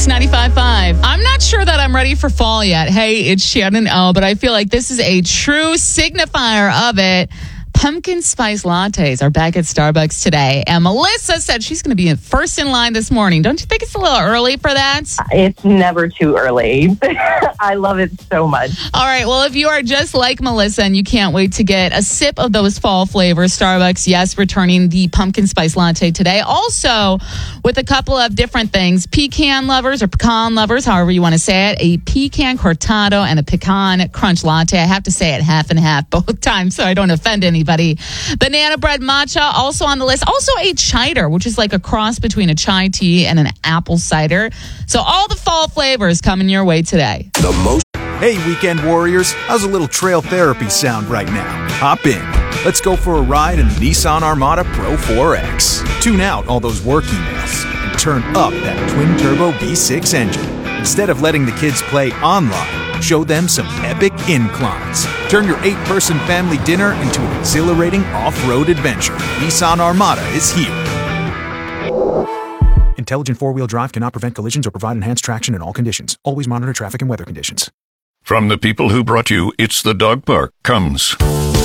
Mix 95.5. I'm not sure that I'm ready for fall yet. Hey, it's Shannon O, but I feel like this is a true signifier of it. Pumpkin spice lattes are back at Starbucks today. And Melissa said she's going to be first in line this morning. Don't you think it's a little early for that? It's never too early. I love it so much. All right. Well, if you are just like Melissa and you can't wait to get a sip of those fall flavors, Starbucks, yes, returning the pumpkin spice latte today. Also, with a couple of different things, pecan lovers or pecan lovers, however you want to say it, a pecan cortado and a pecan crunch latte. I have to say it half and half both times so I don't offend anybody. Banana bread matcha also on the list. Also a cider, which is like a cross between a chai tea and an apple cider. So all the fall flavors coming your way today. Hey, weekend warriors, how's a little trail therapy sound right now? Hop in. Let's go for a ride in the Nissan Armada Pro 4X. Tune out all those work emails and turn up that twin-turbo V6 engine. Instead of letting the kids play online, show them some epic inclines. Turn your 8-person family dinner into an exhilarating off-road adventure. Nissan Armada is here. Intelligent four-wheel drive cannot prevent collisions or provide enhanced traction in all conditions. Always monitor traffic and weather conditions. From the people who brought you It's the Dog Park comes